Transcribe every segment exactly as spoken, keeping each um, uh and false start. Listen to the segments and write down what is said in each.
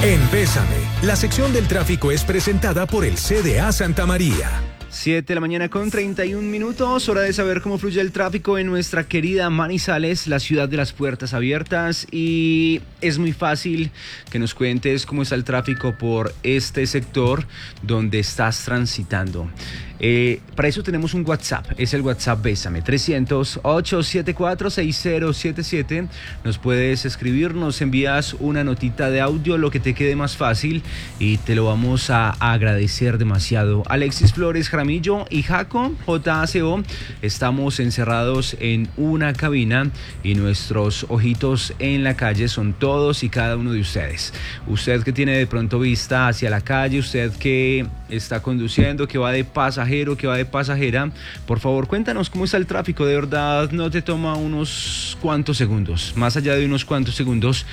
En Bésame, la sección del tráfico es presentada por el C D A Santa María. siete de la mañana con treinta y un minutos, hora de saber cómo fluye el tráfico en nuestra querida Manizales, la ciudad de las puertas abiertas, y es muy fácil que nos cuentes cómo está el tráfico por este sector donde estás transitando. Eh, para eso tenemos un WhatsApp, es el WhatsApp Bésame, trescientos, ochocientos setenta y cuatro, sesenta setenta y siete. Nos puedes escribir, nos envías una notita de audio, lo que te quede más fácil, y te lo vamos a agradecer demasiado. Alexis Flores Jaramillo y Jaco, J A C O, estamos encerrados en una cabina y nuestros ojitos en la calle son todos y cada uno de ustedes. Usted que tiene de pronto vista hacia la calle, usted que está conduciendo, que va de pasajero, que va de pasajera, por favor cuéntanos cómo está el tráfico. De verdad no te toma unos cuantos segundos, más allá de unos cuantos segundos,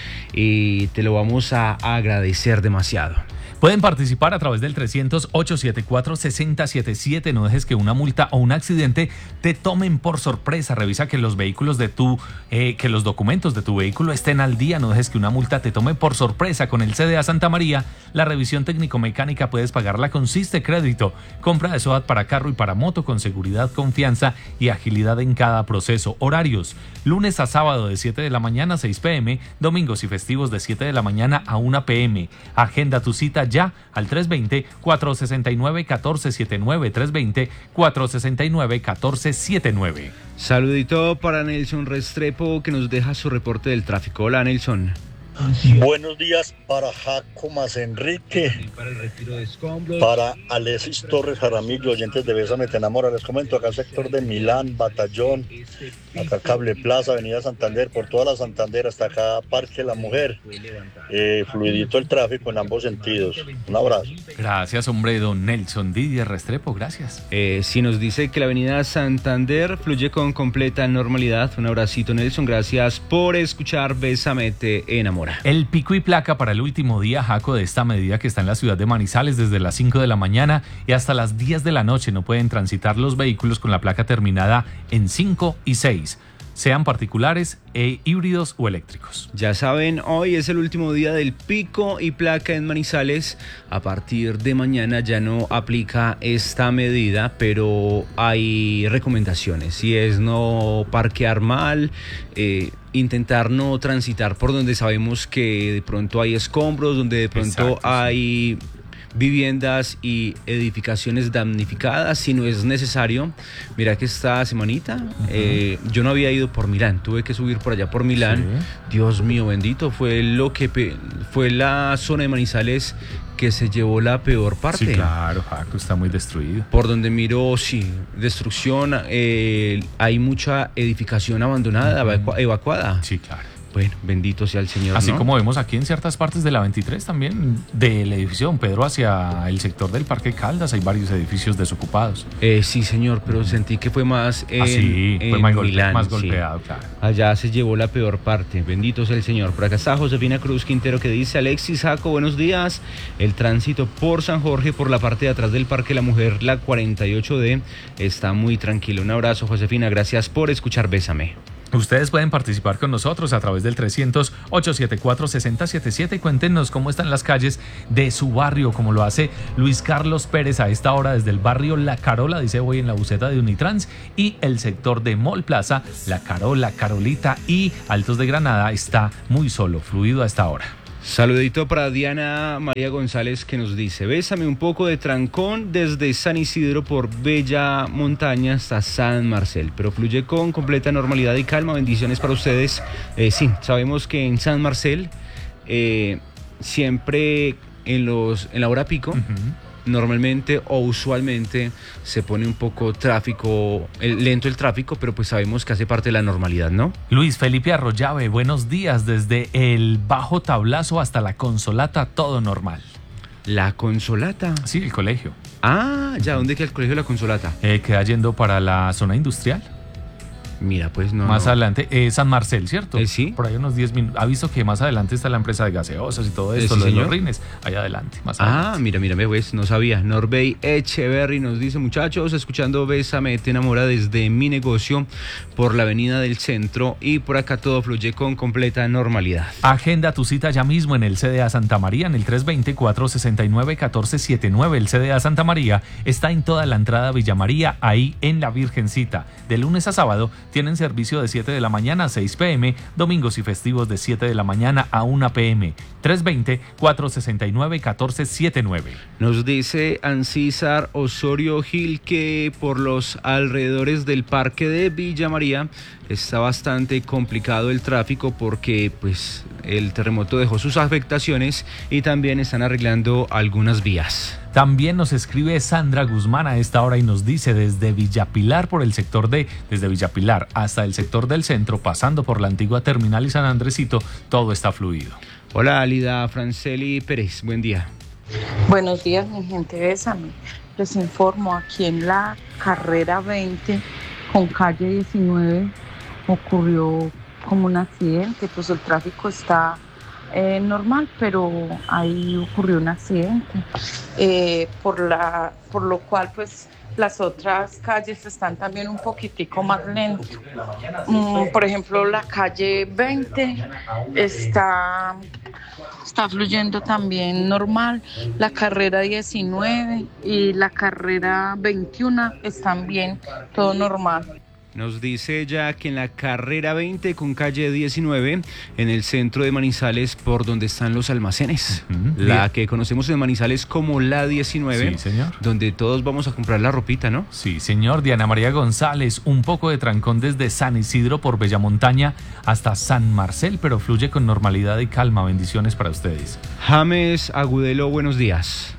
y te lo vamos a agradecer demasiado. Pueden participar a través del trescientos, ochocientos setenta y cuatro, sesenta setenta y siete. No dejes que una multa o un accidente te tomen por sorpresa. Revisa que los vehículos de tu, eh, que los documentos de tu vehículo estén al día. No dejes que una multa te tome por sorpresa. Con el C D A Santa María, la revisión técnico-mecánica puedes pagarla con Siste Crédito. Compra de SOAT para carro y para moto con seguridad, confianza y agilidad en cada proceso. Horarios: lunes a sábado de siete de la mañana a seis pe eme, domingos y festivos de siete de la mañana a una pe eme. Agenda tu cita ya al tres dos cero, cuatro seis nueve, uno cuatro siete nueve, tres dos cero, cuatro seis nueve, uno cuatro siete nueve. Saludito para Nelson Restrepo, que nos deja su reporte del tráfico. Hola, Nelson. Buenos días para Jaco Más Enrique, para el retiro de escombros, para Alexis Torres Jaramillo, oyentes de Bésame Te Enamora. Les comento, acá el sector de Milán, Batallón, acá Cable Plaza, Avenida Santander, por toda la Santander hasta acá Parque La Mujer, eh, fluidito el tráfico en ambos sentidos. Un abrazo. Gracias, hombre, don Nelson Didier Restrepo, gracias. Eh, si nos dice que la Avenida Santander fluye con completa normalidad. Un abracito, Nelson, gracias por escuchar Bésame Te Enamora. El pico y placa para el último día, Jaco, de esta medida que está en la ciudad de Manizales desde las cinco de la mañana y hasta las diez de la noche. No pueden transitar los vehículos con la placa terminada en cinco y seis, sean particulares e híbridos o eléctricos. Ya saben, hoy es el último día del pico y placa en Manizales. A partir de mañana ya no aplica esta medida, pero hay recomendaciones, y es no parquear mal, eh, intentar no transitar por donde sabemos que de pronto hay escombros, donde de pronto Exacto, hay sí. viviendas y edificaciones damnificadas, si no es necesario. Mira que esta semanita uh-huh. eh, yo no había ido por Milán, tuve que subir por allá por Milán. Sí. Dios mío bendito, fue lo que pe- fue la zona de Manizales que se llevó la peor parte. Sí, claro, Jaco, está muy destruido. Por donde miro, sí, destrucción, eh, hay mucha edificación abandonada, uh-huh. evacu- evacuada. Sí, claro. Bueno, bendito sea el Señor. Así ¿no? como vemos aquí en ciertas partes de la veintitrés también, del edificio Don Pedro hacia el sector del Parque Caldas, hay varios edificios desocupados. Eh, sí, señor, pero sentí que fue más en, ah, sí, en fue más, golpe, Milán, más sí. golpeado, claro. Allá se llevó la peor parte, bendito sea el Señor. Por acá está Josefina Cruz Quintero, que dice: Alexis, Jaco, buenos días. El tránsito por San Jorge, por la parte de atrás del Parque La Mujer, la cuarenta y ocho D, está muy tranquilo. Un abrazo, Josefina, gracias por escuchar Bésame. Ustedes pueden participar con nosotros a través del trescientos, ochocientos setenta y cuatro, sesenta setenta y siete y cuéntenos cómo están las calles de su barrio, como lo hace Luis Carlos Pérez a esta hora desde el barrio La Carola, dice: voy en la buseta de Unitrans, y el sector de Mall Plaza, La Carola, Carolita y Altos de Granada está muy solo, fluido a esta hora. Saludito para Diana María González, que nos dice: bésame un poco de trancón desde San Isidro por Bella Montaña hasta San Marcel, pero fluye con completa normalidad y calma. Bendiciones para ustedes. Eh, sí, sabemos que en San Marcel eh, siempre en, los, en la hora pico, uh-huh. normalmente o usualmente se pone un poco tráfico, el, lento el tráfico, pero pues sabemos que hace parte de la normalidad, ¿no? Luis Felipe Arroyave, buenos días, desde el Bajo Tablazo hasta la Consolata, todo normal. ¿La Consolata? Sí, el colegio. Ah, ya, ¿dónde queda el colegio de la Consolata? Eh, queda yendo para la zona industrial. Mira, pues no. Más no. adelante, eh, San Marcel, ¿cierto? Eh, sí. Por ahí unos diez minutos. Ha visto que más adelante está la empresa de gaseosas y todo esto, Eh, sí, lo de los señor. rines. Ahí adelante, más Ah, adelante. mira, mira, pues no sabía. Norbey Echeverry nos dice, muchachos, escuchando Bésame, te enamora desde mi negocio por la avenida del centro y por acá todo fluye con completa normalidad. Agenda tu cita ya mismo en el C D A Santa María, en el tres dos cero, cuatro seis nueve, uno cuatro siete nueve. El C D A Santa María está en toda la entrada a Villa María, ahí en la Virgencita. De lunes a sábado tienen servicio de siete de la mañana a seis pm, domingos y festivos de siete de la mañana a una pm. tres dos cero, cuatro seis nueve, uno cuatro siete nueve. Nos dice Ancísar Osorio Gil que por los alrededores del parque de Villa María está bastante complicado el tráfico porque pues el terremoto dejó sus afectaciones y también están arreglando algunas vías. También nos escribe Sandra Guzmán a esta hora y nos dice desde Villapilar por el sector D, desde Villapilar hasta el sector del centro, pasando por la antigua terminal y San Andresito, todo está fluido. Hola, Alida Franceli Pérez, buen día. Buenos días, mi gente, bésame. Les informo, aquí en la carrera veinte con calle diecinueve ocurrió como un accidente, pues el tráfico está eh, normal, pero ahí ocurrió un accidente, eh, por, la, por lo cual pues las otras calles están también un poquitico más lentas. Mm, por ejemplo, la calle veinte está... Está fluyendo también normal, la carrera diecinueve y la carrera veintiuno están bien, todo normal. Nos dice ella que en la carrera veinte con calle diecinueve, en el centro de Manizales, por donde están los almacenes, Uh-huh. la Bien. que conocemos en Manizales como la diecinueve, Sí, señor. donde todos vamos a comprar la ropita, ¿no? Sí, señor. Diana María González, un poco de trancón desde San Isidro por Bellamontaña hasta San Marcel, pero fluye con normalidad y calma. Bendiciones para ustedes. James Agudelo, buenos días.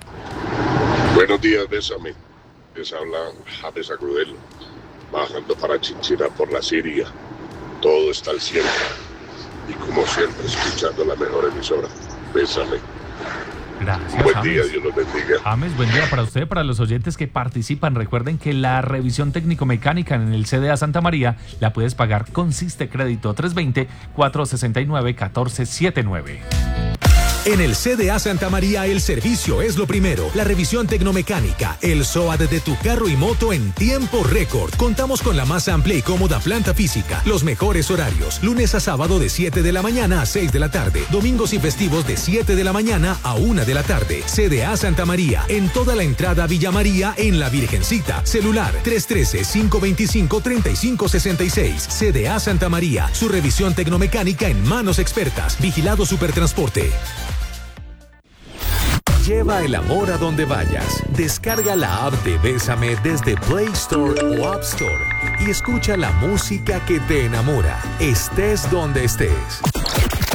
Buenos días, bésame. Les habla James Agudelo, bajando para Chinchina por la Siria. Todo está al cielo. Y como siempre, escuchando la mejor emisora. Bésame. Gracias, Buen James. día, Dios los bendiga. James, buen día para usted, para los oyentes que participan. Recuerden que la revisión técnico-mecánica en el C D A Santa María la puedes pagar con Siste Crédito tres dos cero, cuatro seis nueve, uno cuatro siete nueve. En el C D A Santa María el servicio es lo primero. La revisión tecnomecánica, el S O A D de tu carro y moto en tiempo récord. Contamos con la más amplia y cómoda planta física. Los mejores horarios. Lunes a sábado de siete de la mañana a seis de la tarde. Domingos y festivos de siete de la mañana a una de la tarde. C D A Santa María. En toda la entrada a Villa María en la Virgencita. Celular tres uno tres, cinco dos cinco, tres cinco seis seis. C D A Santa María. Su revisión tecnomecánica en manos expertas. Vigilado Supertransporte. Lleva el amor a donde vayas. Descarga la app de Bésame desde Play Store o App Store y escucha la música que te enamora, estés donde estés.